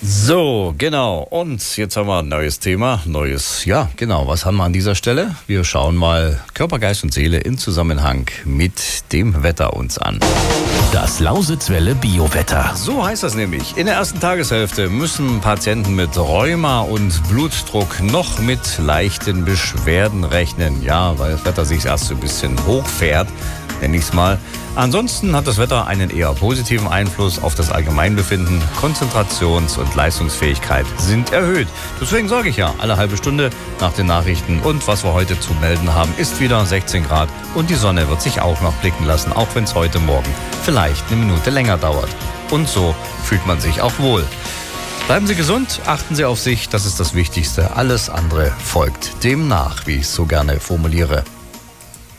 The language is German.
So, genau. Und jetzt haben wir ein neues Thema. Ja, genau. Was haben wir an dieser Stelle? Wir schauen mal Körper, Geist und Seele in Zusammenhang mit dem Wetter uns an. Das Lausitzwelle Biowetter. So heißt das nämlich. In der ersten Tageshälfte müssen Patienten mit Rheuma und Blutdruck noch mit leichten Beschwerden rechnen. Ja, weil das Wetter sich erst so ein bisschen hochfährt, nenne ich es mal. Ansonsten hat das Wetter einen eher positiven Einfluss auf das Allgemeinbefinden. Konzentrations- und Leistungsfähigkeit sind erhöht. Deswegen sage ich ja, alle halbe Stunde nach den Nachrichten. Und was wir heute zu melden haben, ist wieder 16 Grad. Und die Sonne wird sich auch noch blicken lassen, auch wenn es heute Morgen vielleicht eine Minute länger dauert. Und so fühlt man sich auch wohl. Bleiben Sie gesund, achten Sie auf sich, das ist das Wichtigste. Alles andere folgt dem nach, wie ich es so gerne formuliere.